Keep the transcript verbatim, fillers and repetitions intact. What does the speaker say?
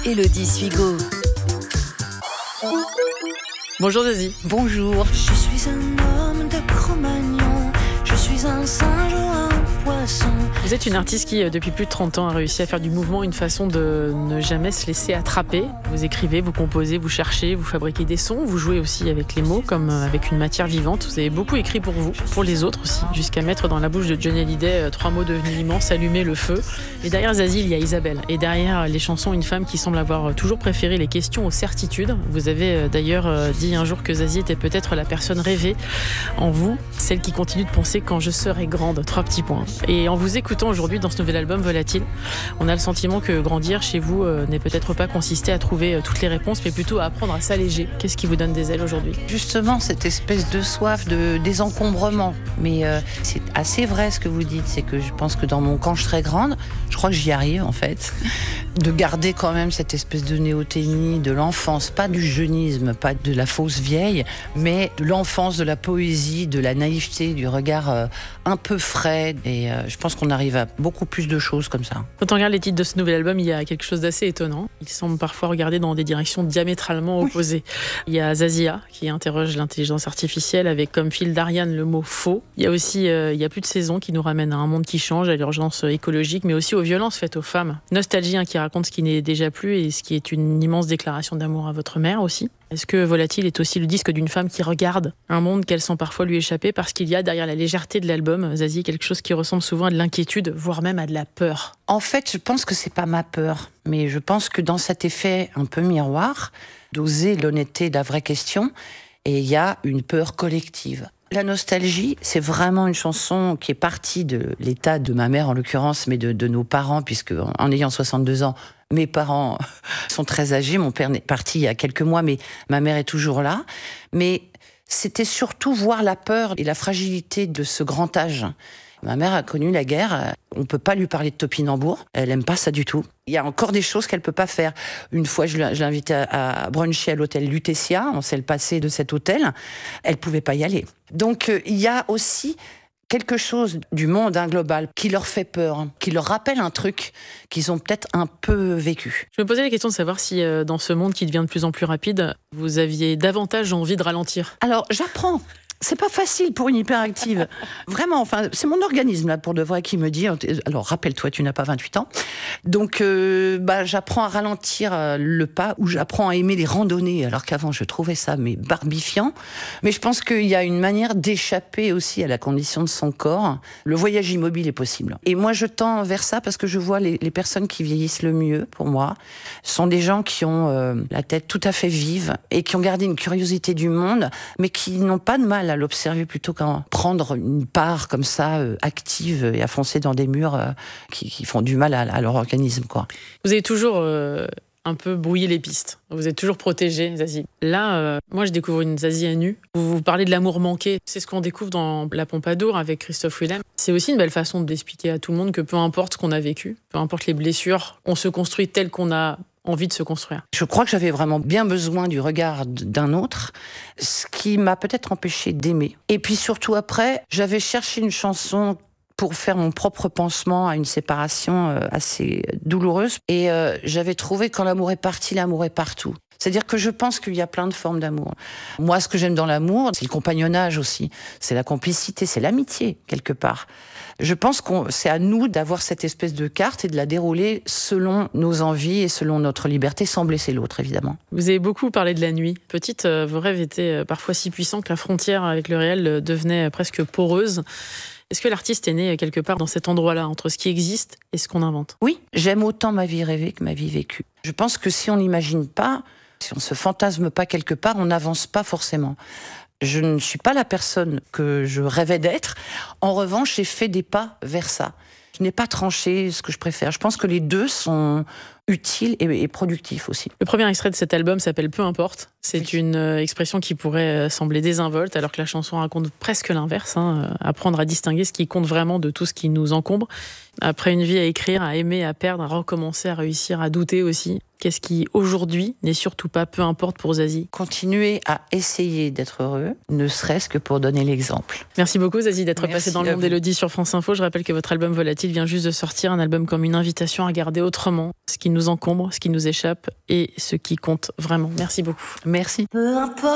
Élodie Suigo. Bonjour Zazie. Bonjour. Je suis un homme de Cro-Magnon, je suis un singe ou un poisson. Vous êtes une artiste qui, depuis plus de trente ans, a réussi à faire du mouvement une façon de ne jamais se laisser attraper. Vous écrivez, vous composez, vous cherchez, vous fabriquez des sons, vous jouez aussi avec les mots, comme avec une matière vivante. Vous avez beaucoup écrit pour vous, pour les autres aussi, jusqu'à mettre dans la bouche de Johnny Hallyday trois mots devenus immenses, allumer le feu. Et derrière Zazie, il y a Isabelle. Et derrière les chansons, une femme qui semble avoir toujours préféré les questions aux certitudes. Vous avez d'ailleurs dit un jour que Zazie était peut-être la personne rêvée en vous, celle qui continue de penser quand je serai grande. Trois petits points. Et en vous écoutant aujourd'hui dans ce nouvel album Volatile, on a le sentiment que grandir chez vous euh, n'est peut-être pas consisté à trouver euh, toutes les réponses, mais plutôt à apprendre à s'alléger. Qu'est-ce qui vous donne des ailes aujourd'hui ? Justement, cette espèce de soif de désencombrement. Mais euh, c'est assez vrai ce que vous dites, c'est que je pense que dans mon quand je serai grande, je crois que j'y arrive en fait, de garder quand même cette espèce de néoténie de l'enfance, pas du jeunisme, pas de la fausse vieille, mais de l'enfance, de la poésie, de la naïveté, du regard euh, un peu frais. Et euh, je pense qu'on arrive à beaucoup plus de choses comme ça. Quand on regarde les titres de ce nouvel album, il y a quelque chose d'assez étonnant. Ils semblent parfois regarder dans des directions diamétralement opposées. Oui. Il y a Zazia qui interroge l'intelligence artificielle avec comme fil d'Ariane le mot faux. Il y a aussi euh, il y a plus de saison qui nous ramène à un monde qui change, à l'urgence écologique, mais aussi aux violences faites aux femmes. Nostalgie hein, qui raconte ce qui n'est déjà plus et ce qui est une immense déclaration d'amour à votre mère aussi. Est-ce que Volatile est aussi le disque d'une femme qui regarde un monde qu'elle sent parfois lui échapper parce qu'il y a derrière la légèreté de l'album, Zazie, quelque chose qui ressemble souvent à de l'inquiétude, voire même à de la peur? En fait, je pense que c'est pas ma peur, mais je pense que dans cet effet un peu miroir, d'oser l'honnêteté de la vraie question, et il y a une peur collective. La nostalgie, c'est vraiment une chanson qui est partie de l'état de ma mère en l'occurrence, mais de, de nos parents, puisque en ayant soixante-deux ans, mes parents sont très âgés. Mon père est parti il y a quelques mois, mais ma mère est toujours là. Mais c'était surtout voir la peur et la fragilité de ce grand âge. Ma mère a connu la guerre. On ne peut pas lui parler de topinambour. Elle n'aime pas ça du tout. Il y a encore des choses qu'elle ne peut pas faire. Une fois, je l'ai invitée à bruncher à l'hôtel Lutetia. On sait le passé de cet hôtel. Elle ne pouvait pas y aller. Donc, euh, il y a aussi quelque chose du monde hein, global qui leur fait peur, hein, qui leur rappelle un truc qu'ils ont peut-être un peu vécu. Je me posais la question de savoir si, euh, dans ce monde qui devient de plus en plus rapide, vous aviez davantage envie de ralentir. Alors, j'apprends. C'est pas facile pour une hyperactive. Vraiment, enfin, c'est mon organisme, là, pour de vrai, qui me dit... Alors, rappelle-toi, tu n'as pas vingt-huit ans. Donc, euh, bah, j'apprends à ralentir le pas, ou j'apprends à aimer les randonnées, alors qu'avant, je trouvais ça, mais barbifiant. Mais je pense qu'il y a une manière d'échapper aussi à la condition de son corps. Le voyage immobile est possible. Et moi, je tends vers ça parce que je vois les, les personnes qui vieillissent le mieux, pour moi, sont des gens qui ont euh, la tête tout à fait vive et qui ont gardé une curiosité du monde, mais qui n'ont pas de mal à l'observer plutôt qu'à prendre une part comme ça euh, active et à foncer dans des murs euh, qui, qui font du mal à, à leur organisme, quoi. Vous avez toujours euh, un peu brouillé les pistes. Vous êtes toujours protégée, Zazie. Là, euh, moi, je découvre une Zazie à nu. Vous, vous parlez de l'amour manqué. C'est ce qu'on découvre dans La Pompadour avec Christophe Willem. C'est aussi une belle façon d'expliquer à tout le monde que peu importe ce qu'on a vécu, peu importe les blessures, on se construit tel qu'on a envie de se construire. Je crois que j'avais vraiment bien besoin du regard d'un autre, ce qui m'a peut-être empêché d'aimer. Et puis surtout après, j'avais cherché une chanson pour faire mon propre pansement à une séparation assez douloureuse. Et euh, j'avais trouvé quand l'amour est parti, l'amour est partout. C'est-à-dire que je pense qu'il y a plein de formes d'amour. Moi, ce que j'aime dans l'amour, c'est le compagnonnage aussi. C'est la complicité, c'est l'amitié, quelque part. Je pense que c'est à nous d'avoir cette espèce de carte et de la dérouler selon nos envies et selon notre liberté, sans blesser l'autre, évidemment. Vous avez beaucoup parlé de la nuit. Petite, vos rêves étaient parfois si puissants que la frontière avec le réel devenait presque poreuse. Est-ce que l'artiste est né quelque part dans cet endroit-là, entre ce qui existe et ce qu'on invente ? Oui, j'aime autant ma vie rêvée que ma vie vécue. Je pense que si on n'imagine pas, si on ne se fantasme pas quelque part, on n'avance pas forcément. Je ne suis pas la personne que je rêvais d'être. En revanche, j'ai fait des pas vers ça. Je n'ai pas tranché ce que je préfère. Je pense que les deux sont utiles et, et productifs aussi. Le premier extrait de cet album s'appelle « Peu importe ». C'est oui. une euh, expression qui pourrait euh, sembler désinvolte, alors que la chanson raconte presque l'inverse. Hein, euh, apprendre à distinguer ce qui compte vraiment de tout ce qui nous encombre. Après une vie à écrire, à aimer, à perdre, à recommencer, à réussir, à douter aussi. Qu'est-ce qui, aujourd'hui, n'est surtout pas peu importe pour Zazie ? Continuer à essayer d'être heureux, ne serait-ce que pour donner l'exemple. Merci beaucoup Zazie d'être Merci passée dans le monde d'Élodie sur France Info. Je rappelle que votre album Volatile vient juste de sortir, un album comme une invitation à regarder autrement ce qui nous nous encombre, ce qui nous échappe et ce qui compte vraiment. Merci beaucoup. Merci. Peu importe.